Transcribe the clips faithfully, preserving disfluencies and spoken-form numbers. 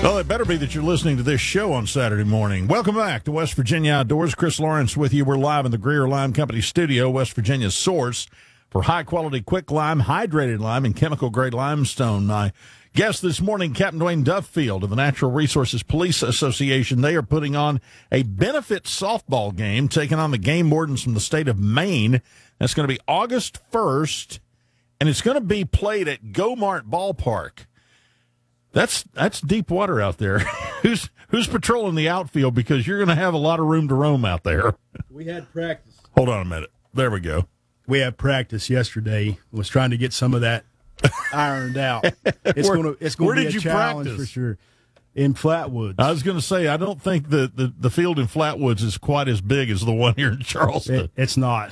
Well, it better be that you're listening to this show on Saturday morning. Welcome back to West Virginia Outdoors. Chris Lawrence with you. We're live in the Greer Lime Company studio, West Virginia's source for high-quality quick lime, hydrated lime, and chemical-grade limestone. My guest this morning, Captain Dwayne Duffield of the Natural Resources Police Association. They are putting on a benefit softball game, taking on the game wardens from the state of Maine. That's going to be August first, and it's going to be played at Go-Mart Ballpark. That's that's deep water out there. who's who's patrolling the outfield, because you're going to have a lot of room to roam out there. We had practice. Hold on a minute. There we go. We had practice yesterday. Was trying to get some of that ironed out. It's going to it's going to be a challenge practice? for sure. In Flatwoods. I was going to say, I don't think the, the, the field in Flatwoods is quite as big as the one here in Charleston. It, it's not.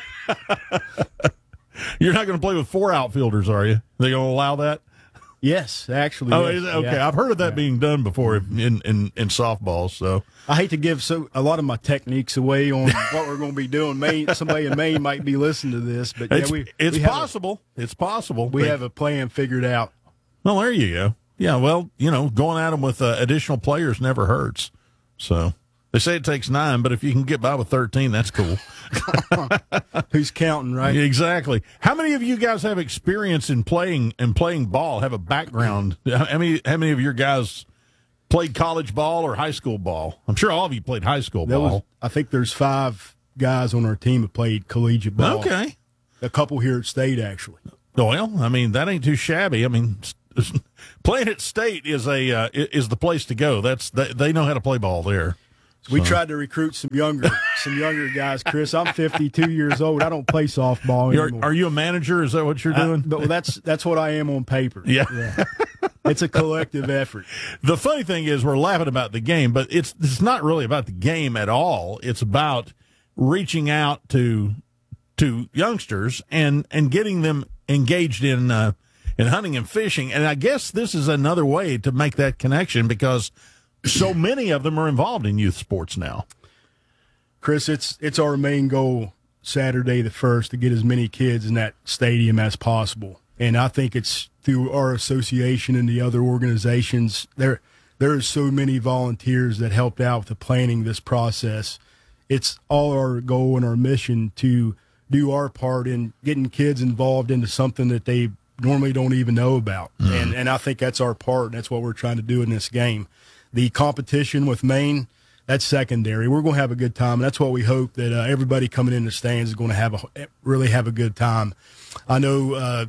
You're not going to play with four outfielders, are you? They going to allow that? Yes, actually. Oh, yes. okay. Yeah. I've heard of that yeah. being done before in, in, in softball. So I hate to give so a lot of my techniques away on what we're going to be doing. Maine, somebody in Maine might be listening to this, but it's, yeah, we it's we possible. A, it's possible. We but, have a plan figured out. Well, there you go. Yeah. Well, you know, going at them with uh, additional players never hurts. So they say it takes nine, but if you can get by with thirteen, that's cool. Who's counting, right? Exactly. How many of you guys have experience in playing in playing ball? Have a background? How many? How many of your guys played college ball or high school ball? I'm sure all of you played high school There ball. Was, I think there's five guys on our team that played collegiate ball. Okay. A couple here at State, actually. Well, I mean, that ain't too shabby. I mean, playing at State is a uh, is the place to go. That's they, they know how to play ball there. We so. tried to recruit some younger, some younger guys. Chris, I'm fifty-two years old. I don't play softball you're, anymore. Are you a manager? Is that what you're doing? I, but that's that's what I am on paper. Yeah, yeah. It's a collective effort. The funny thing is, we're laughing about the game, but it's it's not really about the game at all. It's about reaching out to to youngsters and and getting them engaged in uh, in hunting and fishing. And I guess this is another way to make that connection, because so many of them are involved in youth sports now. Chris, it's it's our main goal Saturday the first to get as many kids in that stadium as possible. And I think it's through our association and the other organizations. There there are so many volunteers that helped out with the planning this process. It's all our goal and our mission to do our part in getting kids involved into something that they normally don't even know about. Mm-hmm. And and I think that's our part, and that's what we're trying to do in this game. The competition with Maine, that's secondary. We're going to have a good time, and that's what we hope, that uh, everybody coming in the stands is going to have a really have a good time. I know uh,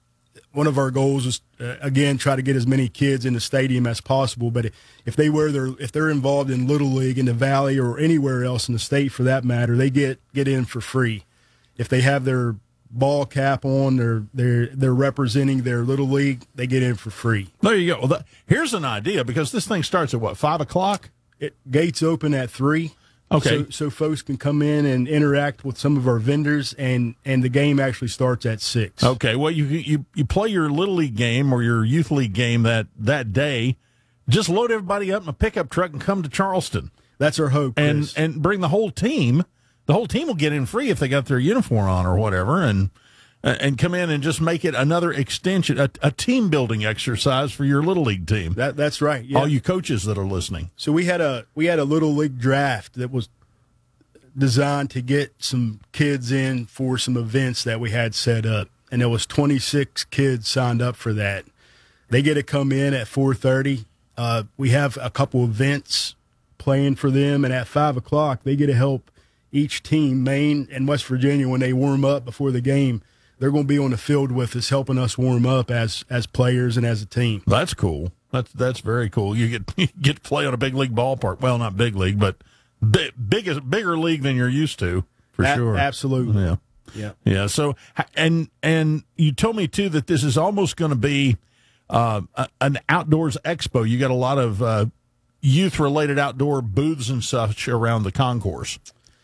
one of our goals is uh, again try to get as many kids in the stadium as possible. But if they were their if they're involved in Little League in the Valley or anywhere else in the state for that matter, they get get in for free. If they have their ball cap on, they're they're they're representing their Little League, they get in for free. There you go. Well, that, here's an idea, because this thing starts at what, five o'clock? It gates open at three. Okay, so, so folks can come in and interact with some of our vendors, and and the game actually starts at six. Okay, well, you you you play your Little League game or your Youth League game that that day. Just load everybody up in a pickup truck and come to Charleston. That's our hope, and Chris. and bring the whole team. The whole team will get in free if they got their uniform on or whatever, and and come in and just make it another extension, a, a team building exercise for your Little League team. That that's right. Yeah. All you coaches that are listening. So we had a we had a Little League draft that was designed to get some kids in for some events that we had set up, and there was twenty-six kids signed up for that. They get to come in at four thirty. Uh, we have a couple events playing for them, and at five o'clock they get to help each team, Maine and West Virginia, when they warm up before the game. They're going to be on the field with us, helping us warm up as as players and as a team. That's cool. That's that's very cool. You get you get to play on a big league ballpark. Well, not big league, but big, biggest bigger league than you're used to, for a- sure. Absolutely. Yeah. Yeah. Yeah. So and and you told me too that this is almost going to be uh, a, an outdoors expo. You got a lot of uh, youth related outdoor booths and such around the concourse.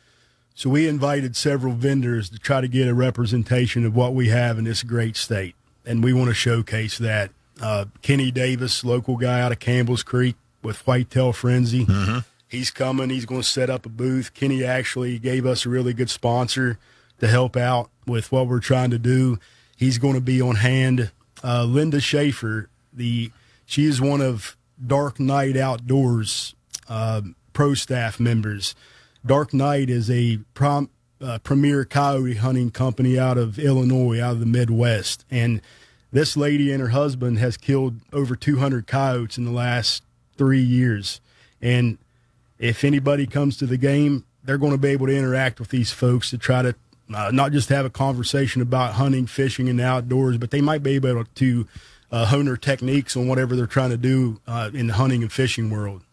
So we invited several vendors to try to get a representation of what we have in this great state, and we want to showcase that. Uh, Kenny Davis, local guy out of Campbell's Creek with Whitetail Frenzy, mm-hmm. he's coming. He's going to set up a booth. Kenny actually gave us a really good sponsor to help out with what we're trying to do. He's going to be on hand. Uh, Linda Schaefer, the she is one of Dark Knight Outdoors uh, pro staff members. Dark Knight is a prom, uh, premier coyote hunting company out of Illinois, out of the Midwest. And this lady and her husband has killed over two hundred coyotes in the last three years. And if anybody comes to the game, they're going to be able to interact with these folks to try to uh, not just have a conversation about hunting, fishing, and the outdoors, but they might be able to uh, hone their techniques on whatever they're trying to do uh, in the hunting and fishing world.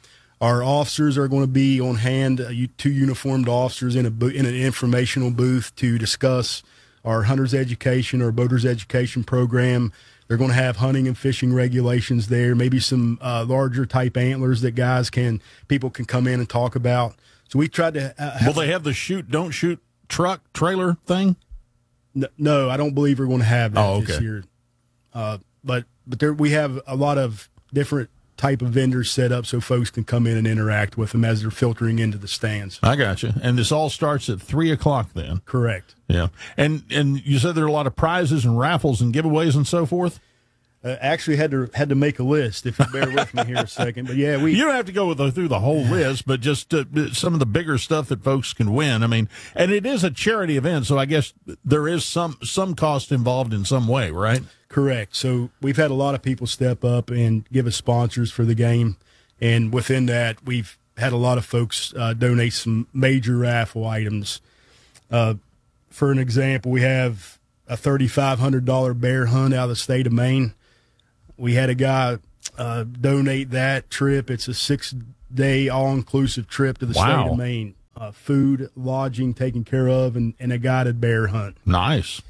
Our officers are going to be on hand, uh, two uniformed officers in a bo- in an informational booth to discuss our hunter's education or boater's education program. They're going to have hunting and fishing regulations there, maybe some uh, larger type antlers that guys can, people can come in and talk about. So we tried to uh, have. Will they have the shoot, don't shoot truck trailer thing? No, no I don't believe we're going to have that oh, okay. this year. Uh, but but there we have a lot of different type of vendors set up so folks can come in and interact with them as they're filtering into the stands. I got you. And this all starts at three o'clock then? Correct. Yeah. And and you said there are a lot of prizes and raffles and giveaways and so forth? Uh, actually had to had to make a list, if you bear with me here a second. But, yeah, we – You don't have to go with the, through the whole list, but just uh, some of the bigger stuff that folks can win. I mean, and it is a charity event, so I guess there is some, some cost involved in some way, right? Correct. So we've had a lot of people step up and give us sponsors for the game. And within that, we've had a lot of folks uh, donate some major raffle items. Uh, for an example, we have a thirty-five hundred dollars bear hunt out of the state of Maine. We had a guy uh, donate that trip. It's a six-day all-inclusive trip to the wow. state of Maine. Uh, food, lodging taken care of, and, and a guided bear hunt. Nice.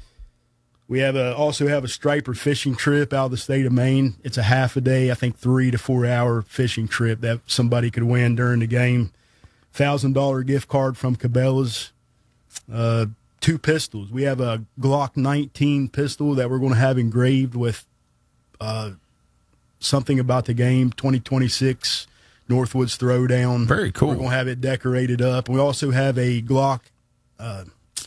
We have a, also have a striper fishing trip out of the state of Maine. It's a half a day, I think three to four hour fishing trip that somebody could win during the game. one thousand dollars gift card from Cabela's. Uh, two pistols. We have a Glock nineteen pistol that we're going to have engraved with uh, something about the game, twenty twenty-six Northwoods Throwdown. Very cool. We're going to have it decorated up. We also have a Glock uh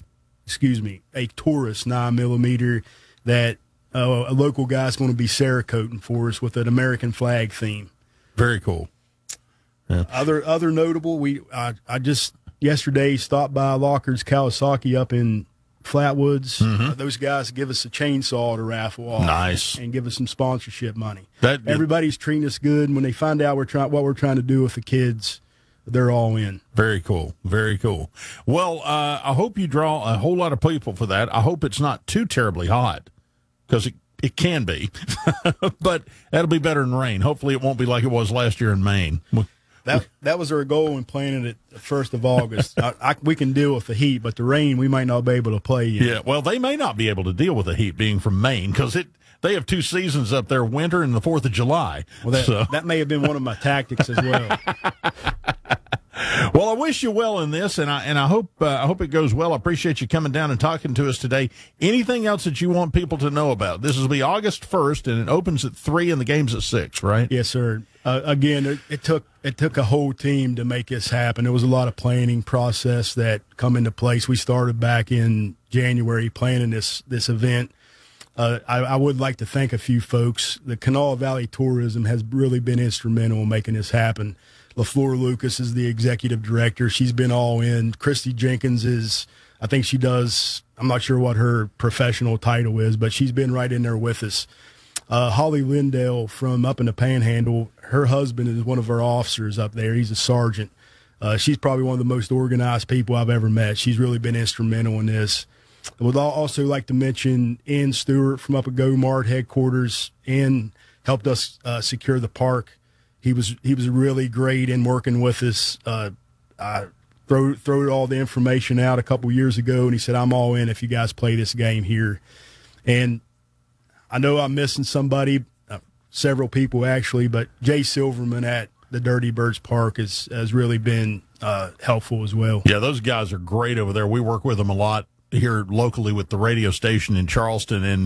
excuse me, a Taurus nine millimeter that uh, a local guy's going to be Cerakoting for us with an American flag theme. Very cool. Yeah. Other other notable, we I, I just yesterday stopped by Lockers Kawasaki up in Flatwoods. Mm-hmm. Uh, those guys give us a chainsaw to raffle off. Nice. And give us some sponsorship money. That, Everybody's treating us good. And when they find out we're trying what we're trying to do with the kids, they're all in. Very cool. Very cool. Well, uh, I hope you draw a whole lot of people for that. I hope it's not too terribly hot, because it, it can be. But that'll be better than rain. Hopefully it won't be like it was last year in Maine. That that was our goal in planning it the first of August. I, I, we can deal with the heat, but the rain we might not be able to play in. Yeah, well, they may not be able to deal with the heat being from Maine, because it they have two seasons up there, winter and the fourth of July. Well, that, so. that may have been one of my tactics as well. Well, I wish you well in this, and I and I hope uh, I hope it goes well. I appreciate you coming down and talking to us today. Anything else that you want people to know about? This will be August first, and it opens at three, and the game's at six, right? Yes, sir. Uh, again, it, it took it took a whole team to make this happen. There was a lot of planning process that come into place. We started back in January planning this this event. Uh, I, I would like to thank a few folks. The Kanawha Valley Tourism has really been instrumental in making this happen. LaFleur Lucas is the executive director. She's been all in. Christy Jenkins is, I think she does, I'm not sure what her professional title is, but she's been right in there with us. Uh, Holly Lindell from up in the Panhandle, her husband is one of our officers up there. He's a sergeant. Uh, she's probably one of the most organized people I've ever met. She's really been instrumental in this. I would also like to mention Ian Stewart from up at GoMart headquarters. Ian helped us uh, secure the park. He was he was really great in working with us. Uh, I throw throw all the information out a couple years ago, and he said, "I'm all in if you guys play this game here." And I know I'm missing somebody, uh, several people actually, but Jay Silverman at the Dirty Birds Park has has really been uh, helpful as well. Yeah, those guys are great over there. We work with them a lot here locally with the radio station in Charleston, and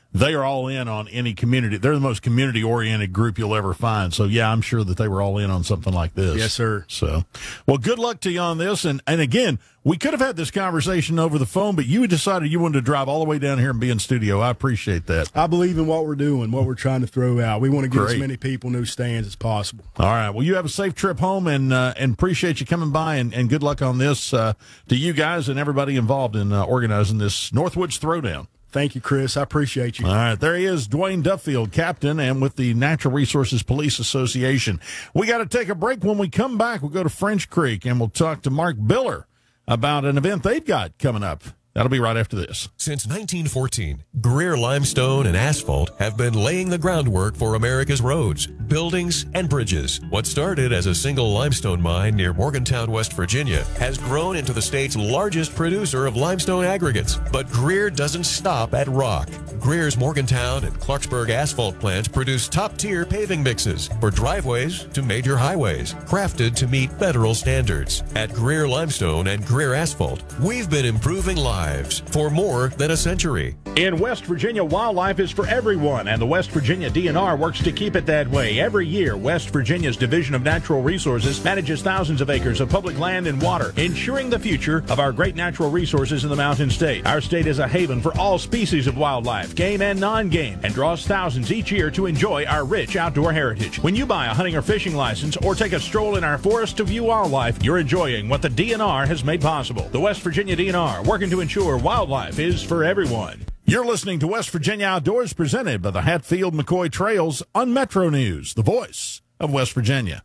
they are all in on any community. They're the most community-oriented group you'll ever find. So, yeah, I'm sure that they were all in on something like this. Yes, sir. So, well, good luck to you on this. And, and again, we could have had this conversation over the phone, but you decided you wanted to drive all the way down here and be in studio. I appreciate that. I believe in what we're doing, what we're trying to throw out. We want to get Great. as many people in those stands as possible. All right. Well, you have a safe trip home, and uh, and appreciate you coming by, and, and good luck on this uh, to you guys and everybody involved in uh, organizing this Northwoods Throwdown. Thank you, Chris. I appreciate you. All right. There he is, Dwayne Duffield, captain, and with the Natural Resources Police Association. We got to take a break. When we come back, we'll go to French Creek, and we'll talk to Mark Biller about an event they've got coming up. That'll be right after this. Since nineteen fourteen, Greer Limestone and Asphalt have been laying the groundwork for America's roads, buildings, and bridges. What started as a single limestone mine near Morgantown, West Virginia, has grown into the state's largest producer of limestone aggregates. But Greer doesn't stop at rock. Greer's Morgantown and Clarksburg asphalt plants produce top-tier paving mixes for driveways to major highways, crafted to meet federal standards. At Greer Limestone and Greer Asphalt, we've been improving lives for more than a century. In West Virginia, wildlife is for everyone, and the West Virginia D N R works to keep it that way. Every year, West Virginia's Division of Natural Resources manages thousands of acres of public land and water, ensuring the future of our great natural resources in the Mountain State. Our state is a haven for all species of wildlife, game and non-game, and draws thousands each year to enjoy our rich outdoor heritage. When you buy a hunting or fishing license or take a stroll in our forest to view wildlife, you're enjoying what the D N R has made possible. The West Virginia D N R, working to ensure wildlife is for everyone. You're listening to West Virginia Outdoors, presented by the Hatfield McCoy Trails on Metro News, the voice of West Virginia.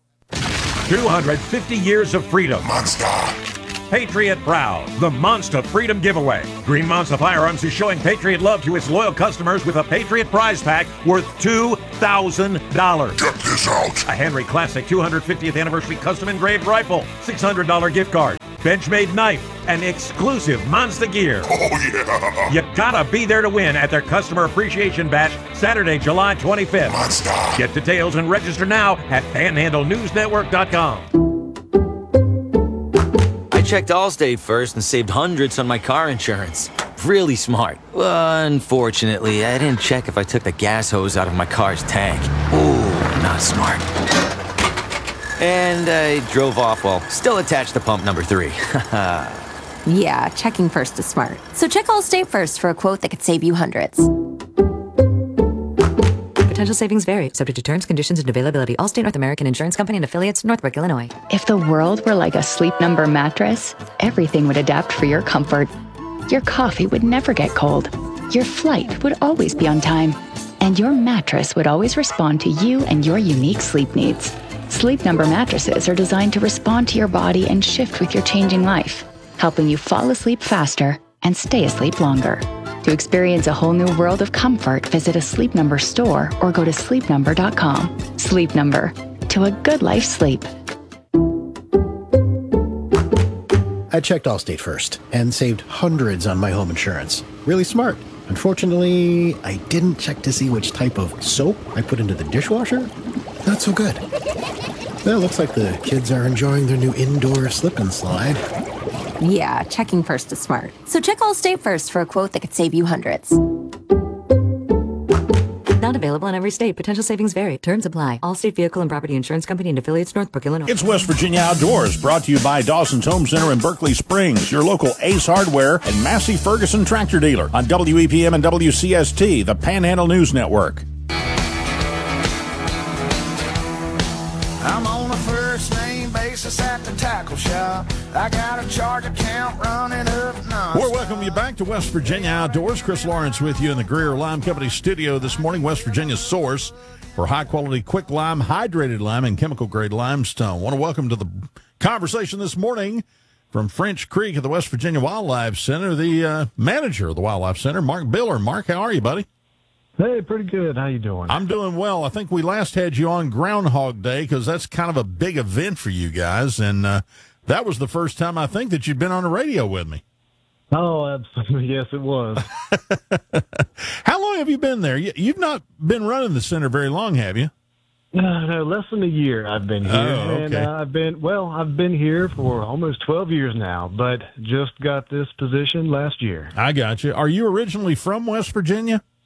two hundred fifty years of freedom. Monster. Patriot Proud, the Monster Freedom Giveaway. Green Monster Firearms is showing Patriot love to its loyal customers with a Patriot prize pack worth two thousand dollars. Check this out. A Henry Classic two hundred fiftieth Anniversary Custom Engraved Rifle, six hundred dollars gift card. Benchmade knife, and exclusive Monster gear. Oh, yeah. You gotta be there to win at their Customer Appreciation Bash, Saturday, July twenty-fifth. Monster. Get details and register now at panhandle news network dot com. I checked Allstate first and saved hundreds on my car insurance. Really smart. Well, unfortunately, I didn't check if I took the gas hose out of my car's tank. Ooh, not smart. And I drove off while still attached to pump number three. Yeah, checking first is smart. So check Allstate first for a quote that could save you hundreds. Potential savings vary, subject to terms, conditions, and availability. Allstate North American Insurance Company and affiliates, Northbrook, Illinois. If the world were like a Sleep Number mattress, everything would adapt for your comfort. Your coffee would never get cold. Your flight would always be on time. And your mattress would always respond to you and your unique sleep needs. Sleep Number mattresses are designed to respond to your body and shift with your changing life, helping you fall asleep faster and stay asleep longer. To experience a whole new world of comfort, visit a Sleep Number store or go to sleep number dot com. Sleep Number, to a good life sleep. I checked Allstate first and saved hundreds on my home insurance. Really smart. Unfortunately, I didn't check to see which type of soap I put into the dishwasher. Not so good. Well, it looks like the kids are enjoying their new indoor slip and slide. Yeah, checking first is smart. So check Allstate first for a quote that could save you hundreds. Not available in every state. Potential savings vary. Terms apply. Allstate Vehicle and Property Insurance Company and affiliates, Northbrook, Illinois. It's West Virginia Outdoors, brought to you by Dawson's Home Center in Berkeley Springs, your local Ace Hardware and Massey Ferguson tractor dealer on W E P M and W C S T, the Panhandle News Network. I'm on a first name basis at the tackle shop. I got a charge account running up nonstop. We're welcoming you back to West Virginia Outdoors. Chris Lawrence with you in the Greer Lime Company studio this morning. West Virginia's source for high-quality quick lime, hydrated lime, and chemical-grade limestone. I want to welcome to the conversation this morning from French Creek at the West Virginia Wildlife Center, the uh, manager of the Wildlife Center, Mark Biller. Mark, how are you, buddy? Hey, pretty good. How you doing? I'm doing well. I think we last had you on Groundhog Day because that's kind of a big event for you guys, and uh, that was the first time I think that you'd been on the radio with me. Oh, absolutely. Yes, it was. How long have you been there? You've not been running the center very long, have you? No, no, less than a year I've been here. Oh, okay. And uh, I've been, well, I've been here for almost twelve years now, but just got this position last year. I got you. Are you originally from West Virginia?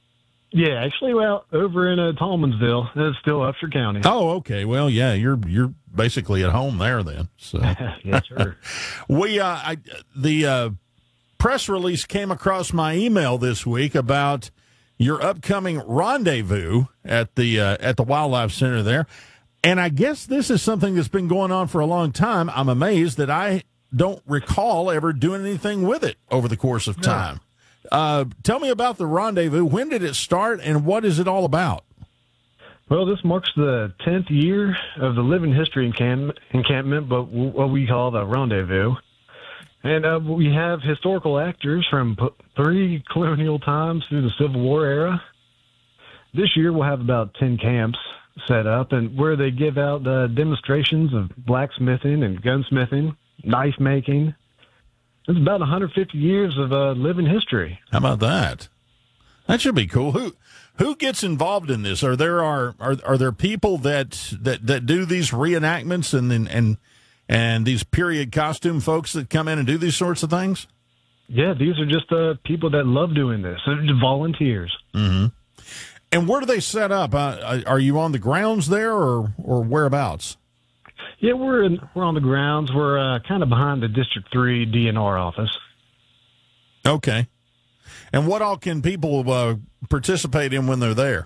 Yeah, actually, well, over in uh, Tolmansville, it's still Upshur County. Oh, okay. Well, yeah, you're you're basically at home there then. So yes, sir. we uh, I, the uh, press release came across my email this week about your upcoming rendezvous at the uh, at the Wildlife Center there, and I guess this is something that's been going on for a long time. I'm amazed that I don't recall ever doing anything with it over the course of time. No. Uh, tell me about the rendezvous. When did it start, and what is it all about? Well, this marks the tenth year of the Living History encamp- encampment, but what we call the rendezvous. And uh, we have historical actors from p- pre-colonial times through the Civil War era. This year we'll have about ten camps set up, and where they give out uh, demonstrations of blacksmithing and gunsmithing, knife making. It's about one hundred fifty years of uh, living history. How about that? That should be cool. Who who gets involved in this? Are there are are, are there people that, that, that do these reenactments and and and these period costume folks that come in and do these sorts of things? Yeah, these are just uh, people that love doing this. They're volunteers. Mm-hmm. And where do they set up? Uh, are you on the grounds there, or or whereabouts? Yeah, we're in, we're on the grounds. We're uh, kind of behind the District three D N R office. Okay. And what all can people uh, participate in when they're there?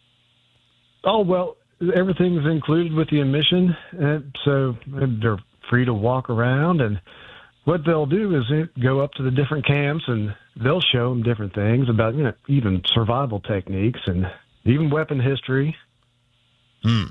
Oh, well, everything's included with the admission, and so they're free to walk around. And what they'll do is go up to the different camps, and they'll show them different things about, you know, even survival techniques and even weapon history. Hmm.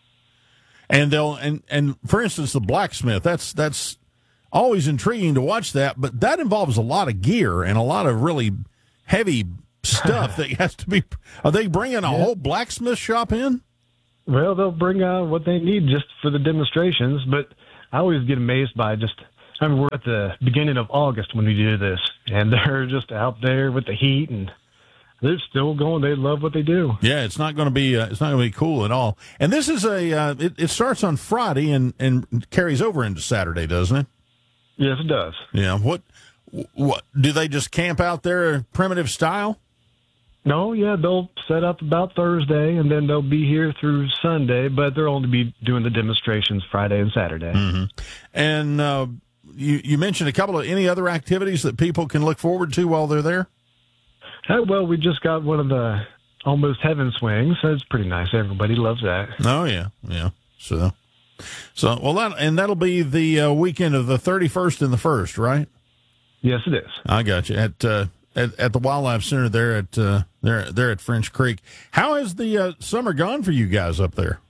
And they'll and, and for instance, the blacksmith, that's that's always intriguing to watch that, but that involves a lot of gear and a lot of really heavy stuff that has to be. Are they bringing a yeah. whole blacksmith shop in? Well, they'll bring out what they need just for the demonstrations, but I always get amazed by just. I mean, we're at the beginning of August when we do this, and they're just out there with the heat and. They're still going. They love what they do. Yeah, it's not going to be. Uh, it's not going to be cool at all. And this is a. Uh, it, it starts on Friday and, and carries over into Saturday, doesn't it? Yes, it does. Yeah. What? What do they just camp out there, primitive style? No. Yeah, they'll set up about Thursday, and then they'll be here through Sunday. But they'll only be doing the demonstrations Friday and Saturday. Mm-hmm. And uh, you you mentioned a couple of any other activities that people can look forward to while they're there. Uh, well, we just got one of the almost heaven swings. So it's pretty nice. Everybody loves that. Oh yeah, yeah. So, so well, that and that'll be the uh, weekend of the thirty-first and the first, right? Yes, it is. I got you at uh, at, at the Wildlife Center there at uh, there there at French Creek. How has the uh, summer gone for you guys up there?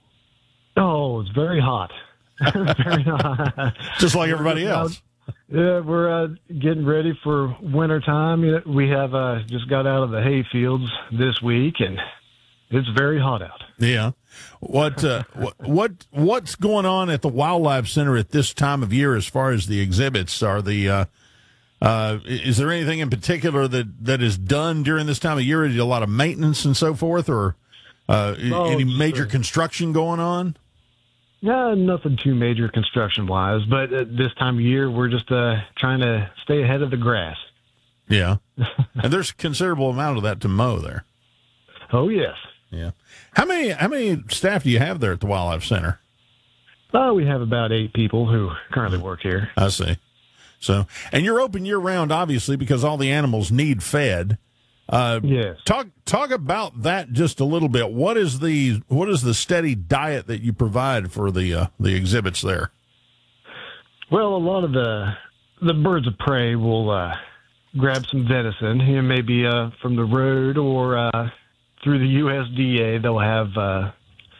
Oh, it's very hot. very hot. Just like everybody else. Yeah, we're uh, getting ready for winter time. We have uh, just got out of the hay fields this week, and it's very hot out. Yeah. What uh, what what what's going on at the Wildlife Center at this time of year as far as the exhibits? Are the uh, uh, is there anything in particular that, that is done during this time of year? Is there a lot of maintenance and so forth, or uh, oh, any major sure. construction going on? Yeah, nothing too major construction-wise, but at this time of year, we're just uh, trying to stay ahead of the grass. Yeah, and there's a considerable amount of that to mow there. Oh, yes. Yeah. How many how many staff do you have there at the Wildlife Center? Oh, we have about eight people who currently work here. I see. So, and you're open year-round, obviously, because all the animals need fed. Uh, yes. Talk talk about that just a little bit. What is the what is the steady diet that you provide for the uh, the exhibits there? Well, a lot of the the birds of prey will uh, grab some venison, you know, maybe uh, from the road or uh, through the U S D A. They'll have uh,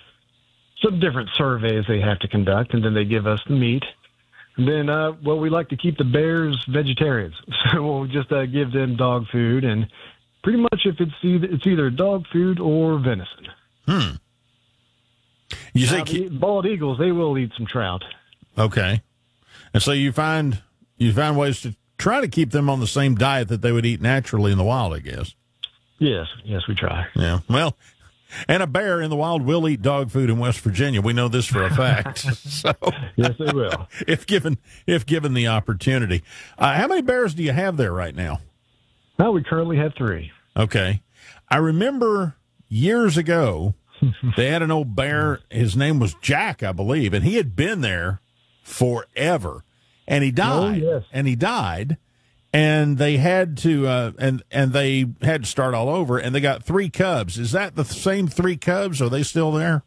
some different surveys they have to conduct, and then they give us the meat. And then, uh, well, we like to keep the bears vegetarians, so we'll just uh, give them dog food and. Pretty much, if it's either, it's either dog food or venison. Hmm. You now, say the bald eagles, they will eat some trout. Okay, and so you find you find ways to try to keep them on the same diet that they would eat naturally in the wild, I guess. Yes, yes, we try. Yeah, well, and a bear in the wild will eat dog food in West Virginia. We know this for a fact. So yes, they will if given if given the opportunity. Uh, how many bears do you have there right now? No, we currently have three. Okay. I remember years ago, they had an old bear. His name was Jack, I believe, and he had been there forever. And he died. Oh, yes. And he died. And they had to, uh, and and they had to start all over. And they got three cubs. Is that the same three cubs? Are they still there?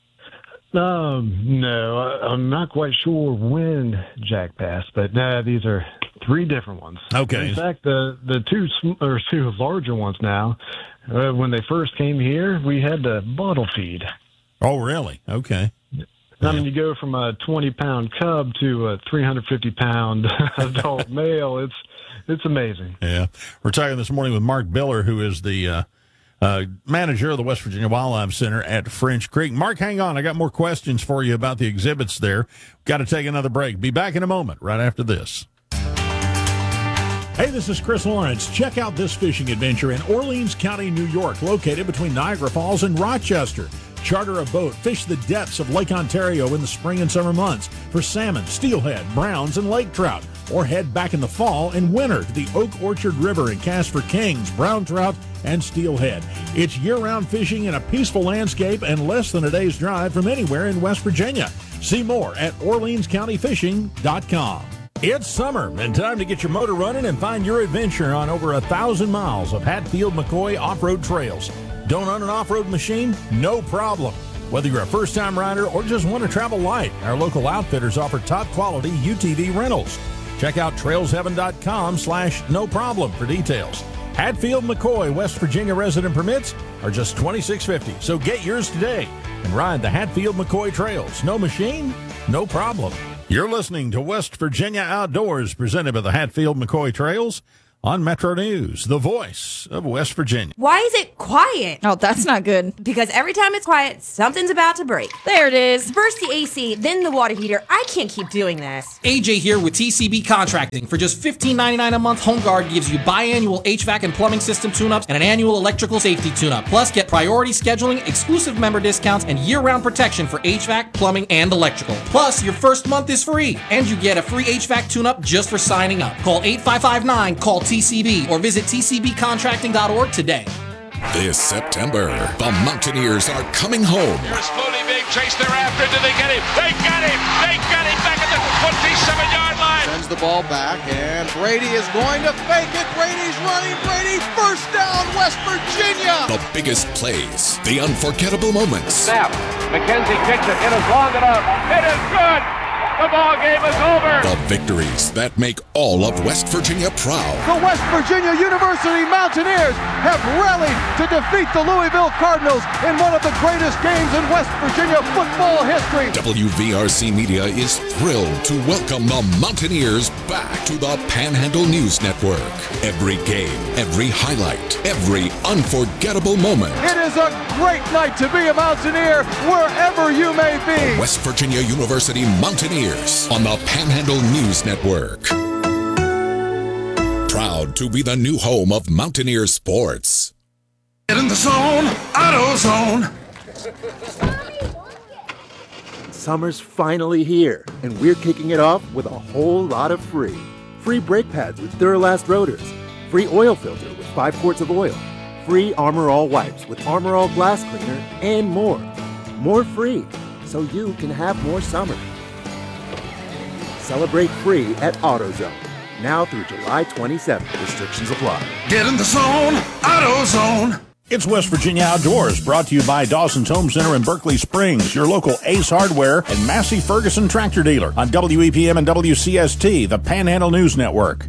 Um, no, I, I'm not quite sure when Jack passed, but no, these are three different ones. Okay. In fact, the the two sm- or two larger ones now. Uh, when they first came here, we had to bottle feed. Oh, really? Okay. I mean, you go from a twenty pound cub to a three hundred fifty pound adult male. It's it's amazing. Yeah. We're talking this morning with Mark Biller, who is the uh, uh, manager of the West Virginia Wildlife Center at French Creek. Mark, hang on. I got more questions for you about the exhibits there. Got to take another break. Be back in a moment, right after this. Hey, this is Chris Lawrence. Check out this fishing adventure in Orleans County, New York, located between Niagara Falls and Rochester. Charter a boat, fish the depths of Lake Ontario in the spring and summer months for salmon, steelhead, browns, and lake trout. Or head back in the fall and winter to the Oak Orchard River and cast for kings, brown trout, and steelhead. It's year-round fishing in a peaceful landscape and less than a day's drive from anywhere in West Virginia. See more at orleans county fishing dot com. It's summer and time to get your motor running and find your adventure on over a thousand miles of Hatfield-McCoy off-road trails. Don't own an off-road machine? No problem. Whether you're a first-time rider or just want to travel light, our local outfitters offer top-quality U T V rentals. Check out trails heaven dot com slash no problem for details. Hatfield-McCoy West Virginia resident permits are just twenty-six fifty, so get yours today and ride the Hatfield-McCoy trails. No machine? No problem. You're listening to West Virginia Outdoors, presented by the Hatfield-McCoy Trails on Metro News, the voice of West Virginia. Why is it quiet? Oh, that's not good. Because every time it's quiet, something's about to break. There it is. First the A C, then the water heater. I can't keep doing this. A J here with T C B Contracting. For just fifteen ninety-nine a month, HomeGuard gives you biannual H V A C and plumbing system tune-ups and an annual electrical safety tune-up. Plus, get priority scheduling, exclusive member discounts, and year-round protection for H V A C, plumbing, and electrical. Plus, your first month is free, and you get a free H V A C tune-up just for signing up. Call eight five five nine, call T C B, or visit T C B contracting dot org today. This September, the Mountaineers are coming home. Here's Mooney being chased thereafter. Do they get him? They got him! They got him back at the twenty-seven-yard line! Sends the ball back, and Brady is going to fake it. Brady's running. Brady, first down, West Virginia! The biggest plays, the unforgettable moments. Snap. McKenzie kicks it. It is long enough. It is good! The ball game is over! The victories that make all of West Virginia proud. The West Virginia University Mountaineers have rallied to defeat the Louisville Cardinals in one of the greatest games in West Virginia football history. W V R C Media is thrilled to welcome the Mountaineers back to the Panhandle News Network. Every game, every highlight, every unforgettable moment. It is a great night to be a Mountaineer wherever you may be. The West Virginia University Mountaineers on the Panhandle News Network. Proud to be the new home of Mountaineer sports. Get in the zone, AutoZone. Summer's finally here, and we're kicking it off with a whole lot of free. Free brake pads with Duralast rotors. Free oil filter with five quarts of oil. Free Armor All wipes with Armor All glass cleaner, and more. More free, so you can have more summer. Celebrate free at AutoZone. Now through July twenty-seventh. Restrictions apply. Get in the zone, AutoZone. It's West Virginia Outdoors, brought to you by Dawson's Home Center in Berkeley Springs, your local Ace Hardware and Massey Ferguson tractor dealer on W E P M and W C S T, the Panhandle News Network.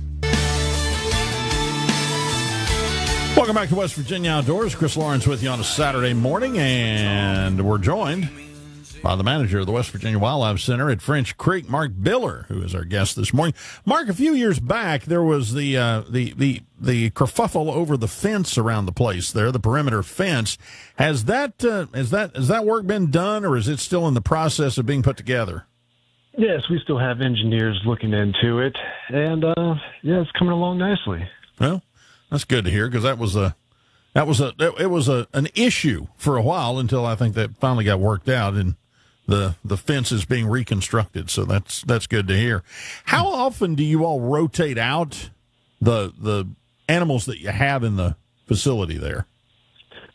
Welcome back to West Virginia Outdoors. Chris Lawrence with you on a Saturday morning, and we're joined by the manager of the West Virginia Wildlife Center at French Creek, Mark Biller, who is our guest this morning. Mark, a few years back, there was the uh, the the the kerfuffle over the fence around the place there, the perimeter fence. Has that uh, has that has that work been done, or is it still in the process of being put together? Yes, we still have engineers looking into it, and uh, yeah, it's coming along nicely. Well, that's good to hear, because that was a that was a it was a an issue for a while until I think that finally got worked out and the the fence is being reconstructed. So that's that's good to hear. How often do you all rotate out the the animals that you have in the facility there?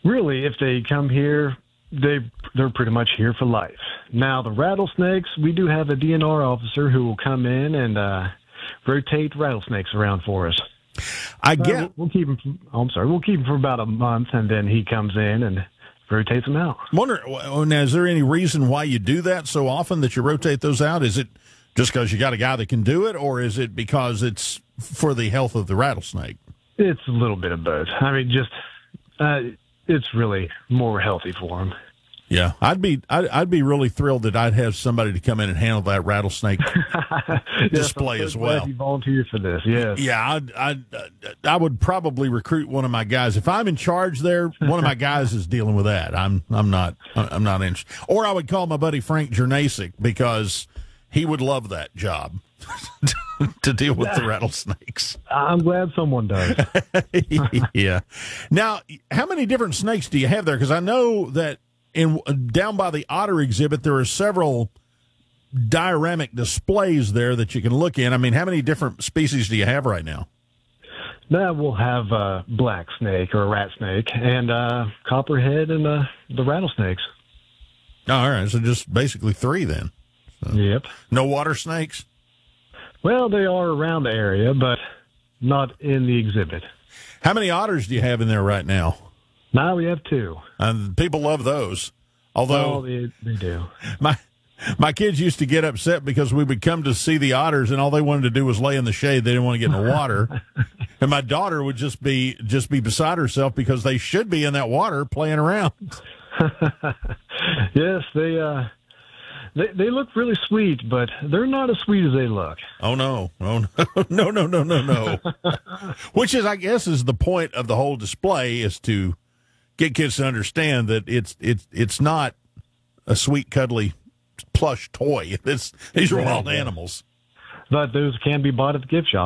Really, if they come here, they they're pretty much here for life. Now, the rattlesnakes, we do have a D N R officer who will come in and uh, rotate rattlesnakes around for us. I get. Uh, we'll, we'll keep him. For, oh, I'm sorry. We'll keep him for about a month, and then he comes in and rotates them out. Wonder, now, is there any reason why you do that so often that you rotate those out? Is it just because you got a guy that can do it, or is it because it's for the health of the rattlesnake? It's a little bit of both. I mean, just uh, it's really more healthy for him. Yeah, I'd be I'd, I'd be really thrilled that I'd have somebody to come in and handle that rattlesake display yes, as well. Glad you volunteered for this. Yes. Yeah, I'd, I'd, I would probably recruit one of my guys if I'm in charge there. One of my guys is dealing with that. I'm I'm not I'm not interested. Or I would call my buddy Frank Jernasik because he would love that job to deal with the rattlesnakes. I'm glad someone does. Yeah. Now, how many different snakes do you have there? Because I know that. In down by the otter exhibit, there are several dioramic displays there that you can look in. I mean, how many different species do you have right now? Now we'll have a black snake or a rat snake, and uh, copperhead, and uh, the rattlesnakes. Oh, all right, so just basically three then. So, yep. No water snakes? Well, they are around the area, but not in the exhibit. How many otters do you have in there right now? Now we have two. And people love those. Although oh, they, they do. My my kids used to get upset because we would come to see the otters and all they wanted to do was lay in the shade. They didn't want to get in the water. And my daughter would just be just be beside herself because they should be in that water playing around. Yes, they uh they they look really sweet, but they're not as sweet as they look. Oh no. Oh no. No, no, no, no, no. Which is I guess is the point of the whole display is to get kids to understand that it's it's it's not a sweet, cuddly plush toy. It's, these are wild animals. But those can be bought at the gift shop.